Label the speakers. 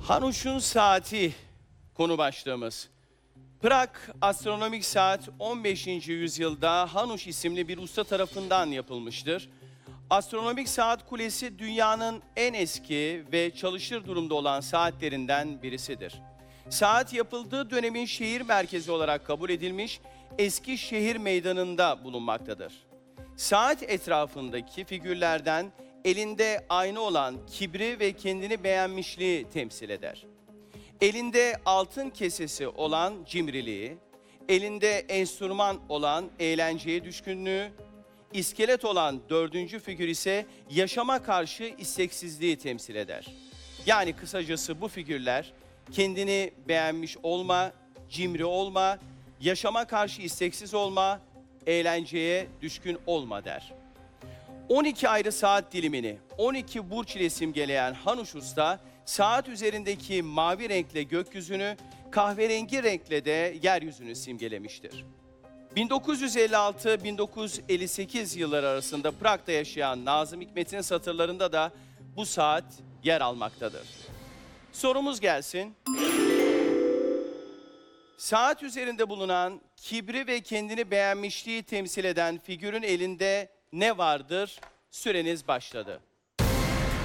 Speaker 1: Hanuş'un saati konu başlığımız. Prag astronomik saat 15. yüzyılda Hanuş isimli bir usta tarafından yapılmıştır. Astronomik saat kulesi dünyanın en eski ve çalışır durumda olan saatlerinden birisidir. Saat yapıldığı dönemin şehir merkezi olarak kabul edilmiş eski şehir meydanında bulunmaktadır. Saat etrafındaki figürlerden elinde ayna olan kibri ve kendini beğenmişliği temsil eder. Elinde altın kesesi olan cimriliği, elinde enstrüman olan eğlenceye düşkünlüğü, iskelet olan dördüncü figür ise yaşama karşı isteksizliği temsil eder. Yani kısacası bu figürler kendini beğenmiş olma, cimri olma, yaşama karşı isteksiz olma, eğlenceye düşkün olma der. 12 ayrı saat dilimini 12 burç ile simgeleyen Hanuş Usta, saat üzerindeki mavi renkle gökyüzünü, kahverengi renkle de yeryüzünü simgelemiştir. 1956-1958 yılları arasında Prag'da yaşayan Nazım Hikmet'in satırlarında da bu saat yer almaktadır. Sorumuz gelsin. Saat üzerinde bulunan kibri ve kendini beğenmişliği temsil eden figürün elinde ne vardır? Süreniz başladı.